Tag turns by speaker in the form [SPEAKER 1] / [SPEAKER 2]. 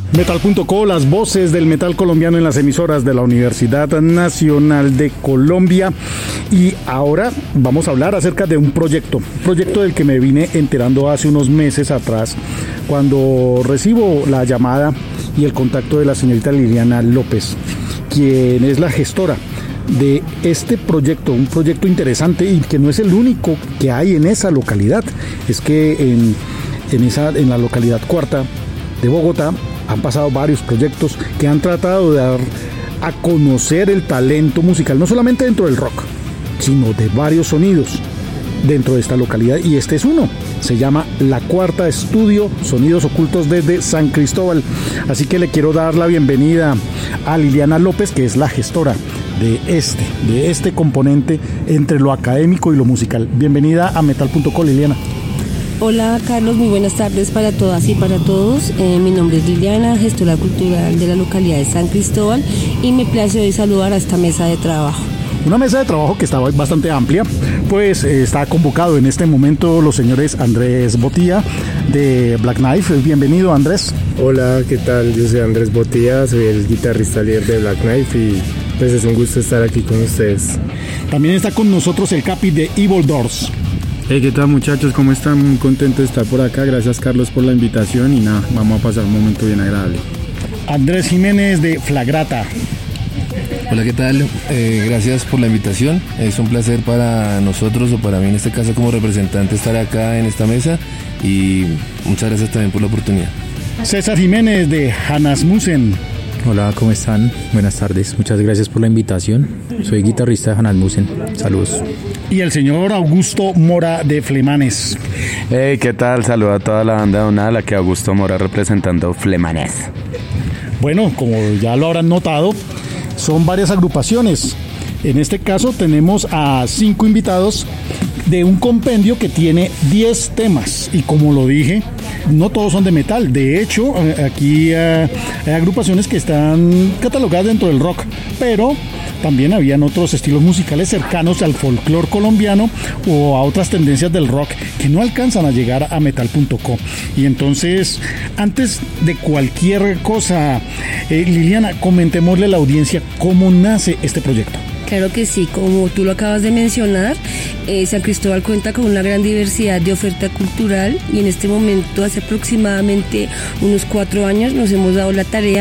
[SPEAKER 1] Metal.co, las voces del metal colombiano en las emisoras de la Universidad Nacional de Colombia. Y ahora vamos a hablar acerca de un proyecto del que me vine enterando hace unos meses atrás, cuando recibo la llamada y el contacto de la señorita Liliana López, quien es la gestora de este proyecto, un proyecto interesante y que no es el único que hay en esa localidad. Es que en la localidad cuarta de Bogotá han pasado varios proyectos que han tratado de dar a conocer el talento musical, no solamente dentro del rock, sino de varios sonidos dentro de esta localidad, y este es uno. Se llama La Cuarta Estudio, Sonidos Ocultos desde San Cristóbal. Así que le quiero dar la bienvenida a Liliana López, que es la gestora de este componente entre lo académico y lo musical. Bienvenida a Metal.co, Liliana.
[SPEAKER 2] Hola Carlos, muy buenas tardes para todas y para todos. Mi nombre es Liliana, gestora cultural de la localidad de San Cristóbal, y me place hoy saludar a esta mesa de trabajo.
[SPEAKER 1] Una mesa de trabajo que está bastante amplia, pues está convocado en este momento los señores Andrés Botilla de Black Knife. Bienvenido, Andrés.
[SPEAKER 3] Hola, ¿qué tal? Yo soy Andrés Botilla, soy el guitarrista líder de Black Knife y pues es un gusto estar aquí con ustedes.
[SPEAKER 1] También está con nosotros el Capi de Evil Doors.
[SPEAKER 4] Hey, ¿qué tal, muchachos? ¿Cómo están? Muy contento de estar por acá. Gracias, Carlos, por la invitación y nada, vamos a pasar un momento bien agradable.
[SPEAKER 1] Andrés Jiménez de Flagrata.
[SPEAKER 5] Hola, ¿qué tal? Gracias por la invitación. Es un placer para nosotros, o para mí en este caso como representante, estar acá en esta mesa, y muchas gracias también por la oportunidad.
[SPEAKER 1] César Jiménez de Hanasmusen.
[SPEAKER 6] Hola, ¿cómo están? Buenas tardes, muchas gracias por la invitación. Soy guitarrista de Hanasmusen. Saludos.
[SPEAKER 1] Y el señor Augusto Mora de Flemanes.
[SPEAKER 7] Hey, ¿qué tal? Saludo a toda la banda donada, la que Augusto Mora representando Flemanes.
[SPEAKER 1] Bueno, como ya lo habrán notado, son varias agrupaciones. En este caso tenemos a 5 invitados de un compendio que tiene 10 temas, y como lo dije, no todos son de metal. De hecho, aquí hay agrupaciones que están catalogadas dentro del rock, pero también habían otros estilos musicales cercanos al folclore colombiano o a otras tendencias del rock que no alcanzan a llegar a Metal.co. Y entonces, antes de cualquier cosa, Liliana, comentémosle a la audiencia cómo nace este proyecto.
[SPEAKER 2] Claro que sí, como tú lo acabas de mencionar, San Cristóbal cuenta con una gran diversidad de oferta cultural, y en este momento, hace aproximadamente unos 4 años, nos hemos dado la tarea